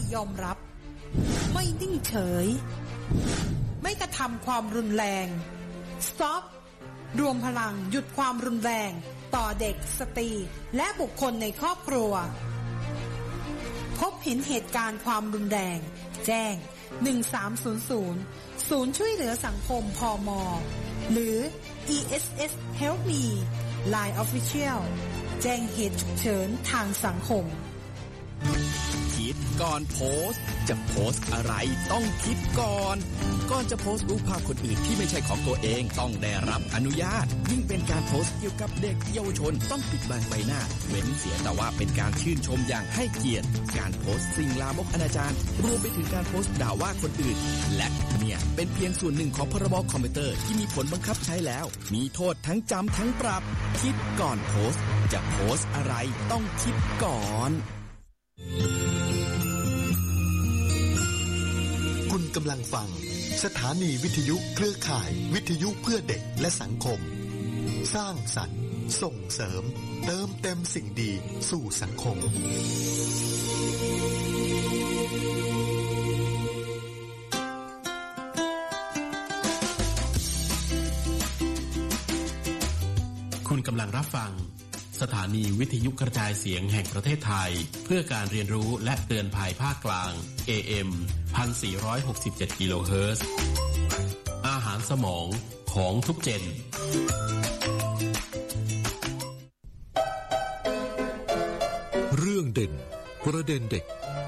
ยอมรับไม่นิ่งเฉยไม่กระทำความรุนแรง Stop รวมพลังหยุดความรุนแรงต่อเด็กสตรีและบุคคลในครอบครัวพบเห็นเหตุการณ์ความรุนแรงแจ้ง1300ศูนย์ช่วยเหลือสังคมพม.หรือ ESS Help Me Line Official แจ้งเหตุฉุกเฉินทางสังคมคิดก่อนโพสต์จะโพสต์อะไรต้องคิดก่อนจะโพสต์รูปภาพคนอื่นที่ไม่ใช่ของตัวเองต้องได้รับอนุญาตยิ่งเป็นการโพสต์เกี่ยวกับเด็กเยาวชนต้องปิดบังใบหน้าเว้นเสียแต่ว่าเป็นการชื่นชมอย่างให้เกียรติการโพสต์สิ่งลามกอนาจารรวมไปถึงการโพสต์ด่าว่าคนอื่นและเนี่ยเป็นเพียงส่วนหนึ่งของพรบคอมพิวเตอร์ที่มีผลบังคับใช้แล้วมีโทษทั้งจำทั้งปรับคิดก่อนโพสต์จะโพสต์อะไรต้องคิดก่อนคุณกำลังฟังสถานีวิทยุเครือข่ายวิทยุเพื่อเด็กและสังคมสร้างสรรค์ส่งเสริมเติมเต็มสิ่งดีสู่สังคมคุณกำลังรับฟังสถานีวิทยุกระจายเสียงแห่งประเทศไทยเพื่อการเรียนรู้และเตือนภัยภาคกลาง AM 1467 กิโลเฮิรตซ์อาหารสมองของทุกเจนเรื่องเด่นประเด็นเด็ก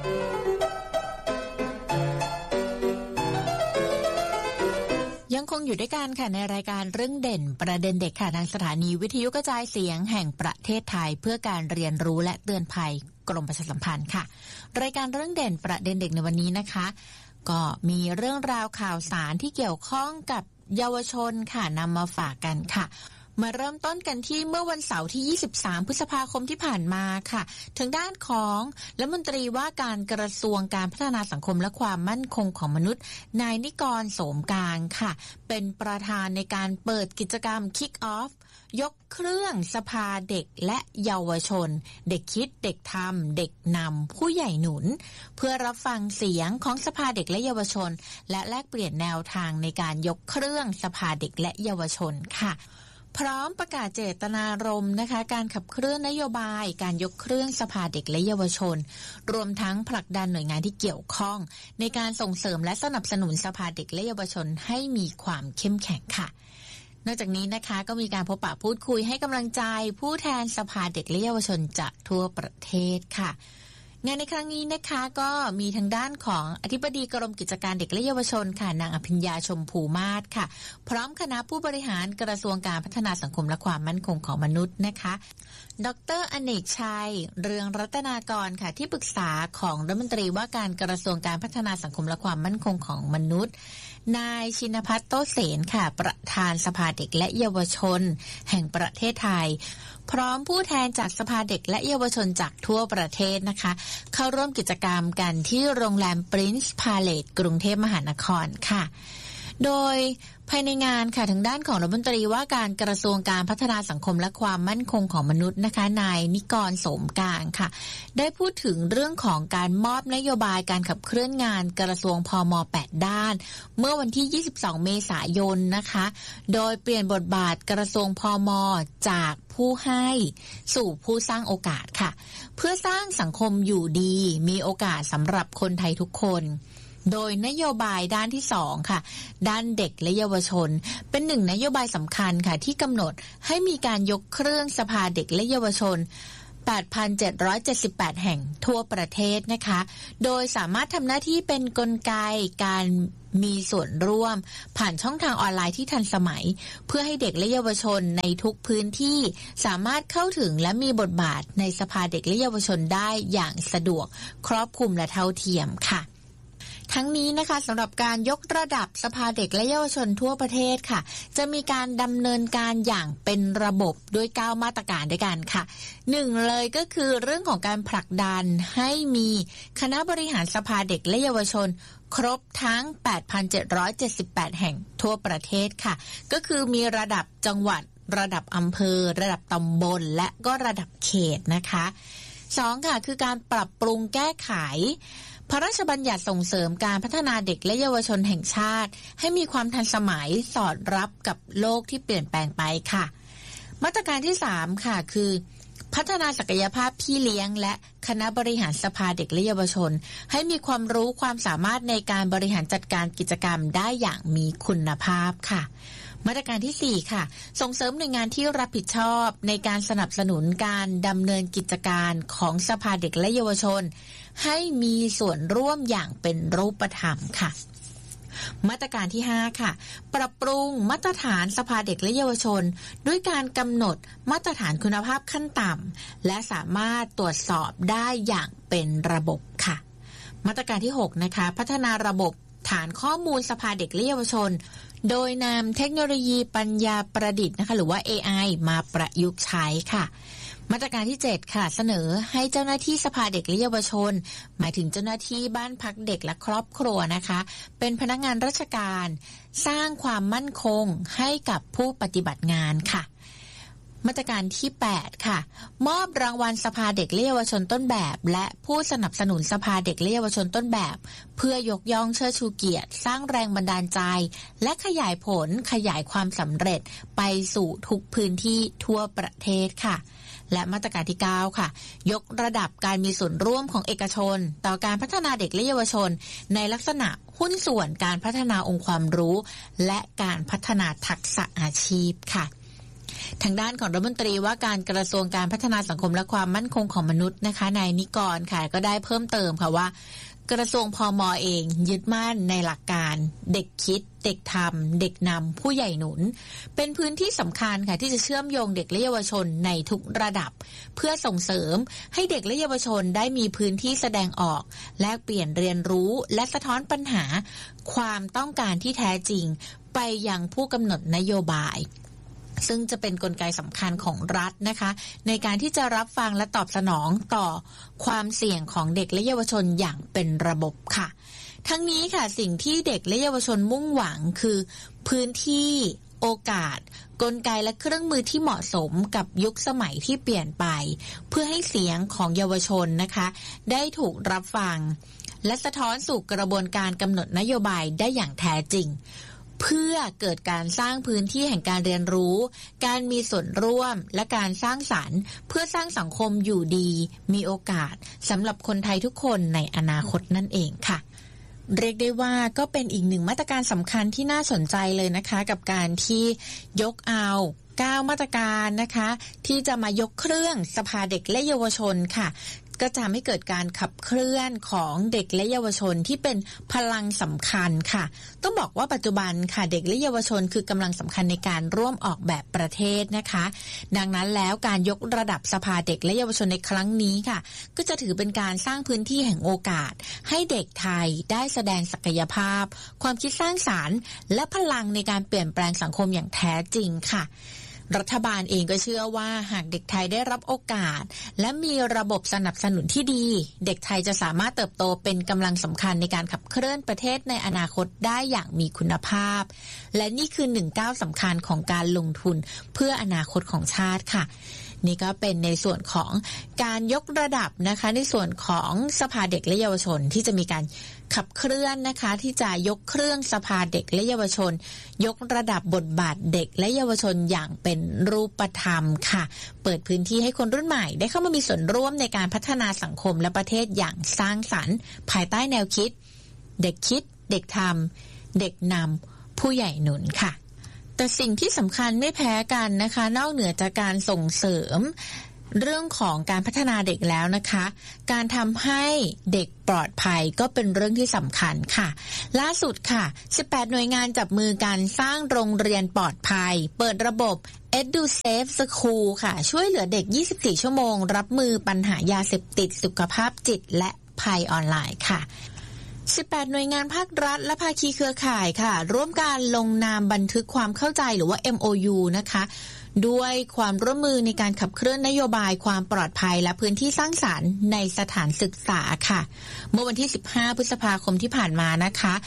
ยังคงอยู่ด้วยกันค่ะในรายการเรื่องเด่นประเด็นเด็กค่ะทางสถานีวิทยุกระจายเสียงแห่งประเทศไทยเพื่อการเรียนรู้และเตือนภัยกรมประชาสัมพันธ์ค่ะรายการเรื่องเด่นประเด็นเด็กในวันนี้นะคะก็มีเรื่องราวข่าวสารที่เกี่ยวข้องกับเยาวชนค่ะนำมาฝากกันค่ะมาเริ่มต้นกันที่เมื่อวันเสาร์ที่23พฤษภาคมที่ผ่านมาค่ะทางด้านของรัฐมนตรีว่าการกระทรวงการพัฒนาสังคมและความมั่นคงของมนุษย์นายนิกรโสมกลางค่ะเป็นประธานในการเปิดกิจกรรม Kick Off ยกเครื่องสภาเด็กและเยาวชนเด็กคิดเด็กทำเด็กนำผู้ใหญ่หนุนเพื่อรับฟังเสียงของสภาเด็กและเยาวชนและแลกเปลี่ยนแนวทางในการยกเครื่องสภาเด็กและเยาวชนค่ะพร้อมประกาศเจตนารมณ์นะคะการขับเคลื่อนนโยบายการยกเครื่องสภาเด็กและเยาวชนรวมทั้งผลักดันหน่วยงานที่เกี่ยวข้องในการส่งเสริมและสนับสนุนสภาเด็กและเยาวชนให้มีความเข้มแข็งค่ะนอกจากนี้นะคะก็มีการพบปะพูดคุยให้กำลังใจผู้แทนสภาเด็กและเยาวชนจากทั่วประเทศค่ะงานในครั้งนี้นะคะก็มีทางด้านของอธิบดีกรมกิจการเด็กและเยาวชนค่ะนางอภิญญาชมพูมาศค่ะพร้อมคณะผู้บริหารกระทรวงการพัฒนาสังคมและความมั่นคงของมนุษย์นะคะดร.อเนกชัยเรืองรัตนากรค่ะที่ปรึกษาของรัฐมนตรีว่าการกระทรวงการพัฒนาสังคมและความมั่นคงของมนุษย์นายชินภัทรโตเสนค่ะประธานสภาเด็กและเยาวชนแห่งประเทศไทยพร้อมผู้แทนจากสภาเด็กและเยาวชนจากทั่วประเทศนะคะเข้าร่วมกิจกรรมกันที่โรงแรม Prince Palace กรุงเทพมหานครค่ะโดยภายในงานค่ะทางด้านของรัฐมนตรีว่าการกระทรวงการพัฒนาสังคมและความมั่นคงของมนุษย์นะคะนายนิกรโสมกลางค่ะได้พูดถึงเรื่องของการมอบนโยบายการขับเคลื่อนงานกระทรวงพม8ด้านเมื่อวันที่22เมษายนนะคะโดยเปลี่ยนบทบาทกระทรวงพมจากผู้ให้สู่ผู้สร้างโอกาสค่ะเพื่อสร้างสังคมอยู่ดีมีโอกาสสำหรับคนไทยทุกคนโดยนโยบายด้านที่2ค่ะด้านเด็กและเยาวชนเป็นหนึ่งนโยบายสำคัญค่ะที่กำหนดให้มีการยกเครื่องสภาเด็กและเยาวชน 8,778 แห่งทั่วประเทศนะคะโดยสามารถทำหน้าที่เป็นกลไกการมีส่วนร่วมผ่านช่องทางออนไลน์ที่ทันสมัยเพื่อให้เด็กและเยาวชนในทุกพื้นที่สามารถเข้าถึงและมีบทบาทในสภาเด็กและเยาวชนได้อย่างสะดวกครอบคลุมและเท่าเทียมค่ะทั้งนี้นะคะสำหรับการยกระดับสภาเด็กและเยาวชนทั่วประเทศค่ะจะมีการดำเนินการอย่างเป็นระบบด้วย9มาตรการด้วยกันค่ะ1เลยก็คือเรื่องของการผลักดันให้มีคณะบริหารสภาเด็กและเยาวชนครบทั้ง 8,778 แห่งทั่วประเทศค่ะก็คือมีระดับจังหวัดระดับอำเภอระดับตำบลและก็ระดับเขตนะคะ 2ค่ะคือการปรับปรุงแก้ไขพระราชบัญญัติส่งเสริมการพัฒนาเด็กและเยาวชนแห่งชาติให้มีความทันสมัยสอดรับกับโลกที่เปลี่ยนแปลงไปค่ะมาตรการที่3ค่ะคือพัฒนาศักยภาพพี่เลี้ยงและคณะบริหารสภาเด็กและเยาวชนให้มีความรู้ความสามารถในการบริหารจัดการกิจกรรมได้อย่างมีคุณภาพค่ะมาตรการที่4ค่ะส่งเสริมหน่วยงานที่รับผิดชอบในการสนับสนุนการดำเนินกิจการของสภาเด็กและเยาวชนให้มีส่วนร่วมอย่างเป็นรูปธรรมค่ะมาตรการที่5ค่ะปรับปรุงมาตรฐานสภาเด็กและเยาวชนด้วยการกำหนดมาตรฐานคุณภาพขั้นต่ำและสามารถตรวจสอบได้อย่างเป็นระบบค่ะมาตรการที่6นะคะพัฒนาระบบฐานข้อมูลสภาเด็กและเยาวชนโดยนำเทคโนโลยีปัญญาประดิษฐ์นะคะหรือว่า AI มาประยุกต์ใช้ค่ะมาตรการที่7ค่ะเสนอให้เจ้าหน้าที่สภาเด็กและเยาวชนหมายถึงเจ้าหน้าที่บ้านพักเด็กและครอบครัวนะคะเป็นพนักงานราชการสร้างความมั่นคงให้กับผู้ปฏิบัติงานค่ะมาตรการที่8ค่ะมอบรางวัลสภาเด็กและเยาวชนต้นแบบและผู้สนับสนุนสภาเด็กและเยาวชนต้นแบบเพื่อยกย่องเชิดชูเกียรติสร้างแรงบันดาลใจและขยายผลขยายความสำเร็จไปสู่ทุกพื้นที่ทั่วประเทศค่ะและมาตรการที่9ค่ะยกระดับการมีส่วนร่วมของเอกชนต่อการพัฒนาเด็กและเยาวชนในลักษณะหุ้นส่วนการพัฒนาองค์ความรู้และการพัฒนาทักษะอาชีพค่ะทางด้านของรัฐมนตรีว่าการกระทรวงการพัฒนาสังคมและความมั่นคงของมนุษย์นะคะนายนิกรค่ะก็ได้เพิ่มเติมค่ะว่ากระทรวงพม.เองยึดมั่นในหลักการเด็กคิดเด็กทำเด็กนำผู้ใหญ่หนุนเป็นพื้นที่สำคัญค่ะที่จะเชื่อมโยงเด็กและเยาวชนในทุกระดับเพื่อส่งเสริมให้เด็กและเยาวชนได้มีพื้นที่แสดงออกแลกเปลี่ยนเรียนรู้และสะท้อนปัญหาความต้องการที่แท้จริงไปยังผู้กำหนดนโยบายซึ่งจะเป็นกลไกสำคัญของรัฐนะคะในการที่จะรับฟังและตอบสนองต่อความเสี่ยงของเด็กและเยาวชนอย่างเป็นระบบค่ะทั้งนี้ค่ะสิ่งที่เด็กและเยาวชนมุ่งหวังคือพื้นที่โอกาสกลไกและเครื่องมือที่เหมาะสมกับยุคสมัยที่เปลี่ยนไปเพื่อให้เสียงของเยาวชนนะคะได้ถูกรับฟังและสะท้อนสู่กระบวนการกำหนดนโยบายได้อย่างแท้จริงเพื่อเกิดการสร้างพื้นที่แห่งการเรียนรู้การมีส่วนร่วมและการสร้างสรรค์เพื่อสร้างสังคมอยู่ดีมีโอกาสสำหรับคนไทยทุกคนในอนาคตนั่นเองค่ะเรียกได้ว่าก็เป็นอีกหนึ่งมาตรการสำคัญที่น่าสนใจเลยนะคะกับการที่ยกเอา9มาตรการนะคะที่จะมายกเครื่องสภาเด็กและเยาวชนค่ะก็จะทำให้เกิดการขับเคลื่อนของเด็กและเยาวชนที่เป็นพลังสำคัญค่ะต้องบอกว่าปัจจุบันค่ะเด็กและเยาวชนคือกำลังสำคัญในการร่วมออกแบบประเทศนะคะดังนั้นแล้วการยกระดับสภาเด็กและเยาวชนในครั้งนี้ค่ะก็จะถือเป็นการสร้างพื้นที่แห่งโอกาสให้เด็กไทยได้แสดงศักยภาพความคิดสร้างสรรค์และพลังในการเปลี่ยนแปลงสังคมอย่างแท้จริงค่ะรัฐบาลเองก็เชื่อว่าหากเด็กไทยได้รับโอกาสและมีระบบสนับสนุนที่ดีเด็กไทยจะสามารถเติบโตเป็นกำลังสำคัญในการขับเคลื่อนประเทศในอนาคตได้อย่างมีคุณภาพและนี่คือ1 ก้าวสำคัญของการลงทุนเพื่ออนาคตของชาติค่ะนี่ก็เป็นในส่วนของการยกระดับนะคะในส่วนของสภาเด็กและเยาวชนที่จะมีการขับเคลื่อนนะคะที่จะยกเครื่องสภาเด็กและเยาวชนยกระดับบทบาทเด็กและเยาวชนอย่างเป็นรูปธรรมค่ะเปิดพื้นที่ให้คนรุ่นใหม่ได้เข้ามามีส่วนร่วมในการพัฒนาสังคมและประเทศอย่างสร้างสรรค์ภายใต้แนวคิดเด็กคิดเด็กทำเด็กนำผู้ใหญ่หนุนค่ะแต่สิ่งที่สำคัญไม่แพ้กันนะคะนอกเหนือจากการส่งเสริมเรื่องของการพัฒนาเด็กแล้วนะคะการทำให้เด็กปลอดภัยก็เป็นเรื่องที่สำคัญค่ะล่าสุดค่ะ18หน่วยงานจับมือกันสร้างโรงเรียนปลอดภัยเปิดระบบ EduSafe School ค่ะช่วยเหลือเด็ก24ชั่วโมงรับมือปัญหายาเสพติดสุขภาพจิตและภัยออนไลน์ค่ะ18หน่วยงานภาครัฐและภาคีเครือข่ายค่ะร่วมการลงนามบันทึกความเข้าใจหรือว่า MOU นะคะด้วยความร่วมมือในการขับเคลื่อนนโยบายความปลอดภัยและพื้นที่สร้างสรรค์ในสถานศึกษาค่ะเมื่อวันที่15พฤษภาคมที่ผ่านมานะคะ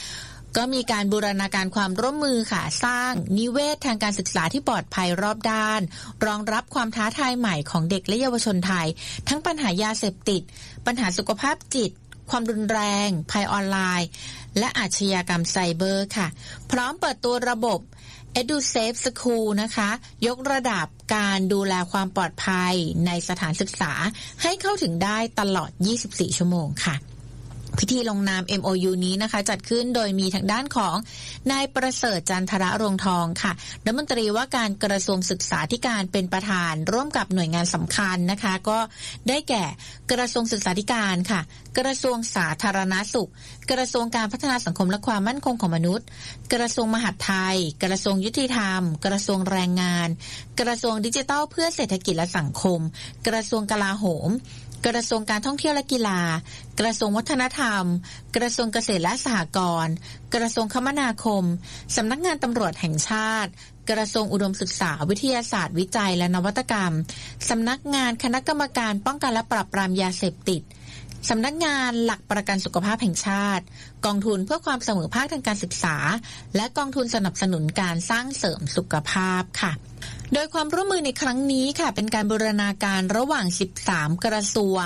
ก็มีการบูรณาการความร่วมมือค่ะสร้างนิเวศทางการศึกษาที่ปลอดภัยรอบด้านรองรับความท้าทายใหม่ของเด็กและเยาวชนไทยทั้งปัญหายาเสพติดปัญหาสุขภาพจิตความรุนแรงภัยออนไลน์และอาชญากรรมไซเบอร์ค่ะพร้อมเปิดตัวระบบ EduSafe School นะคะยกระดับการดูแลความปลอดภัยในสถานศึกษาให้เข้าถึงได้ตลอด 24 ชั่วโมงค่ะพิธีลงนาม MOU นี้นะคะจัดขึ้นโดยมีทางด้านของนายประเสริฐจันทรรวงทองค่ะรัฐมนตรีว่าการกระทรวงศึกษาธิการเป็นประธานร่วมกับหน่วยงานสำคัญนะคะก็ได้แก่กระทรวงศึกษาธิการค่ะกระทรวงสาธารณสุขกระทรวงการพัฒนาสังคมและความมั่นคงของมนุษย์กระทรวงมหาดไทยกระทรวงยุติธรรมกระทรวงแรงงานกระทรวงดิจิทัลเพื่อเศรษฐกิจและสังคมกระทรวงกลาโหมกระทรวงการท่องเที่ยวและกีฬากระทรวงวัฒนธรรมกระทรวงเกษตรและสหกรณ์กระทรวงคมนาคมสำนักงานตำรวจแห่งชาติกระทรวงอุดมศึกษาวิทยาศาสตร์วิจัยและนวัตกรรมสำนักงานคณะกรรมการป้องกันและปราบปรามยาเสพติดสำนักงานหลักประกันสุขภาพแห่งชาติกองทุนเพื่อความเสมอภาคทางการศึกษาและกองทุนสนับสนุนการสร้างเสริมสุขภาพค่ะโดยความร่วมมือในครั้งนี้ค่ะเป็นการบูรณาการระหว่าง13กระทรวง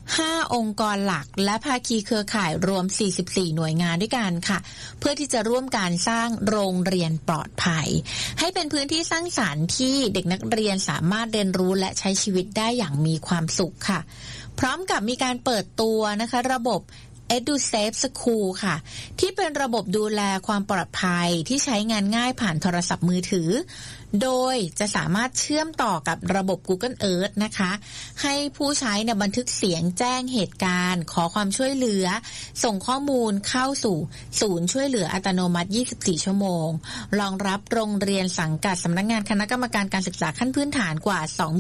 5องค์กรหลักและภาคีเครือข่ายรวม44หน่วยงานด้วยกันค่ะเพื่อที่จะร่วมการสร้างโรงเรียนปลอดภัยให้เป็นพื้นที่สร้างสรรค์ที่เด็กนักเรียนสามารถเรียนรู้และใช้ชีวิตได้อย่างมีความสุขค่ะพร้อมกับมีการเปิดตัวนะคะระบบ EduSafe School ค่ะที่เป็นระบบดูแลความปลอดภัยที่ใช้งานง่ายผ่านโทรศัพท์มือถือโดยจะสามารถเชื่อมต่อกับระบบ Google Earth นะคะให้ผู้ใช้เนี่ยบันทึกเสียงแจ้งเหตุการณ์ขอความช่วยเหลือส่งข้อมูลเข้าสู่ศูนย์ช่วยเหลืออัตโนมัติ24ชั่วโมงรองรับโรงเรียนสังกัดสำนักงานคณะกรรมการการศึกษาขั้นพื้นฐานกว่า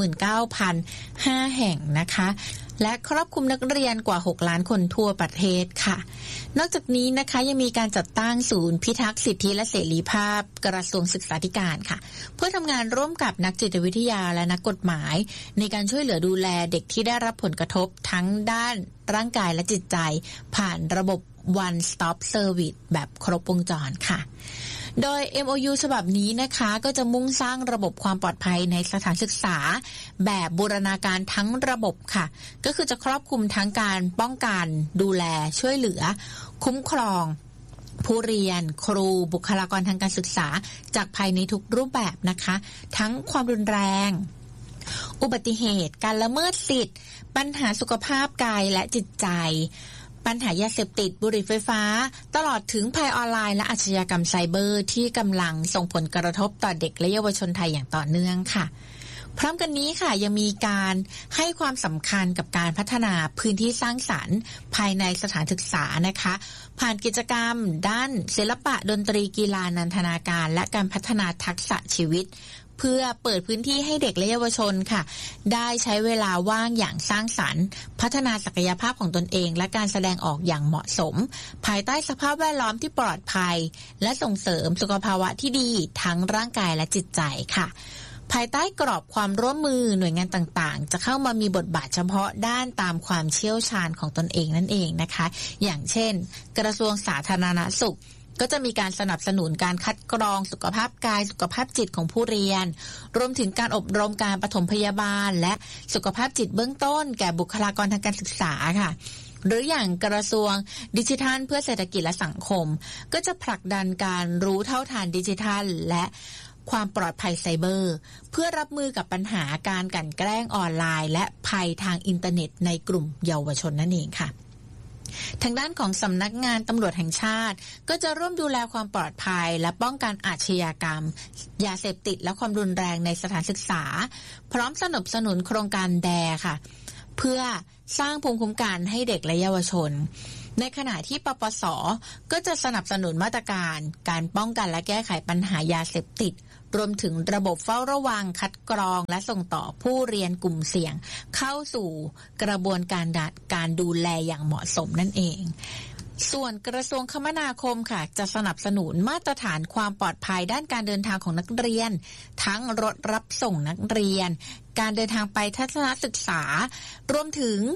29,500 แห่งนะคะและครอบคลุมนักเรียนกว่า6ล้านคนทั่วประเทศค่ะนอกจากนี้นะคะยังมีการจัดตั้งศูนย์พิทักษ์สิทธิและเสรีภาพกระทรวงศึกษาธิการค่ะเพื่อทำงานร่วมกับนักจิตวิทยาและนักกฎหมายในการช่วยเหลือดูแลเด็กที่ได้รับผลกระทบทั้งด้านร่างกายและจิตใจผ่านระบบ One Stop Service แบบครบวงจรค่ะโดย MOU ฉบับนี้นะคะก็จะมุ่งสร้างระบบความปลอดภัยในสถานศึกษาแบบบูรณาการทั้งระบบค่ะก็คือจะครอบคลุมทั้งการป้องกันดูแลช่วยเหลือคุ้มครองผู้เรียนครูบุคลากรทางการศึกษาจากภัยในทุกรูปแบบนะคะทั้งความรุนแรงอุบัติเหตุการละเมิดสิทธิ์ปัญหาสุขภาพกายและจิตใจปัญหายาเสพติดบุหรี่ไฟฟ้าตลอดถึงภัยออนไลน์และอาชญากรรมไซเบอร์ที่กำลังส่งผลกระทบต่อเด็กและเยาวชนไทยอย่างต่อเนื่องค่ะพร้อมกันนี้ค่ะยังมีการให้ความสำคัญกับการพัฒนาพื้นที่สร้างสรรค์ภายในสถานศึกษานะคะผ่านกิจกรรมด้านศิลปะดนตรีกีฬานันทนาการและการพัฒนาทักษะชีวิตเพื่อเปิดพื้นที่ให้เด็กและเยาวชนค่ะได้ใช้เวลาว่างอย่างสร้างสรรค์พัฒนาศักยภาพของตนเองและการแสดงออกอย่างเหมาะสมภายใต้สภาพแวดล้อมที่ปลอดภัยและส่งเสริมสุขภาวะที่ดีทั้งร่างกายและจิตใจค่ะภายใต้กรอบความร่วมมือหน่วยงานต่างๆจะเข้ามามีบทบาทเฉพาะด้านตามความเชี่ยวชาญของตนเองนั่นเองนะคะอย่างเช่นกระทรวงสาธารณสุขก็จะมีการสนับสนุนการคัดกรองสุขภาพกายสุขภาพจิตของผู้เรียนรวมถึงการอบรมการปฐมพยาบาลและสุขภาพจิตเบื้องต้นแก่บุคลากรทางการศึกษาค่ะหรืออย่างกระทรวงดิจิทัลเพื่อเศรษฐกิจและสังคมก็จะผลักดันการรู้เท่าทันดิจิทัลและความปลอดภัยไซเบอร์เพื่อรับมือกับปัญหาการกลั่นแกล้งออนไลน์และภัยทางอินเทอร์เน็ตในกลุ่มเยาวชนนั่นเองค่ะทางด้านของสำนักงานตำรวจแห่งชาติก็จะร่วมดูแลความปลอดภัยและป้องกันอาชญากรรมยาเสพติดและความรุนแรงในสถานศึกษาพร้อมสนับสนุนโครงการแดค่ะเพื่อสร้างภูมิคุ้มกันให้เด็กและเยาวชนในขณะที่ปปส.ก็จะสนับสนุนมาตรการการป้องกันและแก้ไขปัญหายาเสพติดรวมถึงระบบเฝ้าระวังคัดกรองและส่งต่อผู้เรียนกลุ่มเสี่ยงเข้าสู่กระบวนการดูแลอย่างเหมาะสมนั่นเองส่วนกระทรวงคมนาคมค่ะจะสนับสนุนมาตรฐานความปลอดภัยด้านการเดินทางของนักเรียนทั้งรถรับส่งนักเรียนการเดินทางไปทัศนศึกษารวมถึง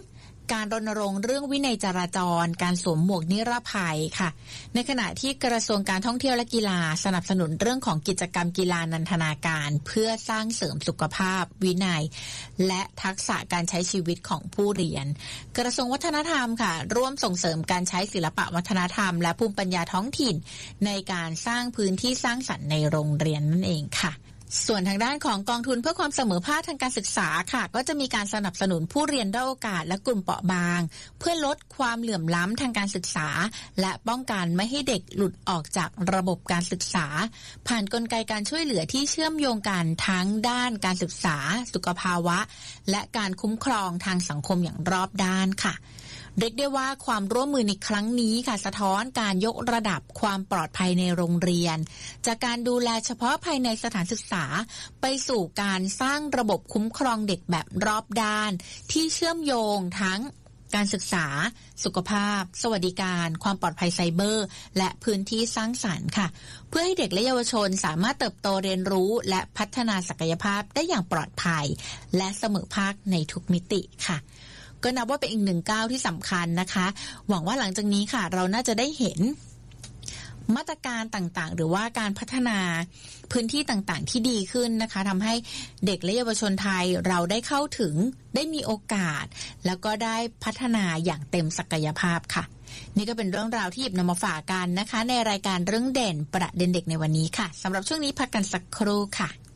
การรณรงค์เรื่องวินัยจราจรการสวมหมวกนิรภัยค่ะในขณะที่กระทรวงการท่องเที่ยวและกีฬาสนับสนุนเรื่องของกิจกรรมกีฬานันทนาการเพื่อสร้างเสริมสุขภาพวินัยและทักษะการใช้ชีวิตของผู้เรียนกระทรวงวัฒนธรรมค่ะร่วมส่งเสริมการใช้ศิลปะวัฒนธรรมและภูมิปัญญาท้องถิ่นในการสร้างพื้นที่สร้างสรรค์ในโรงเรียนนั่นเองค่ะส่วนทางด้านของกองทุนเพื่อความเสมอภาคทางการศึกษาค่ะก็จะมีการสนับสนุนผู้เรียนด้อยโอกาสและกลุ่มเปราะบางเพื่อลดความเหลื่อมล้ำทางการศึกษาและป้องกันไม่ให้เด็กหลุดออกจากระบบการศึกษาผ่านกลไกการช่วยเหลือที่เชื่อมโยงกันทั้งด้านการศึกษาสุขภาวะและการคุ้มครองทางสังคมอย่างรอบด้านค่ะเรียกได้ว่าความร่วมมือในครั้งนี้ค่ะสะท้อนการยกระดับความปลอดภัยในโรงเรียนจากการดูแลเฉพาะภายในสถานศึกษาไปสู่การสร้างระบบคุ้มครองเด็กแบบรอบด้านที่เชื่อมโยงทั้งการศึกษาสุขภาพสวัสดิการความปลอดภัยไซเบอร์และพื้นที่สร้างสรรค์ค่ะเพื่อให้เด็กและเยาวชนสามารถเติบโตเรียนรู้และพัฒนาศักยภาพได้อย่างปลอดภัยและเสมอภาคในทุกมิติค่ะก็นับว่าเป็นอีกหนึ่งก้าวที่สำคัญนะคะหวังว่าหลังจากนี้ค่ะเราน่าจะได้เห็นมาตรการต่างๆหรือว่าการพัฒนาพื้นที่ต่างๆที่ดีขึ้นนะคะทำให้เด็กและเยาวชนไทยเราได้เข้าถึงได้มีโอกาสแล้วก็ได้พัฒนาอย่างเต็มศักยภาพค่ะนี่ก็เป็นเรื่องราวที่หยิบนำมาฝากกันนะคะในรายการเรื่องเด่นประเด็นเด็กในวันนี้ค่ะสำหรับช่วงนี้พักกันสักครู่ค่ะ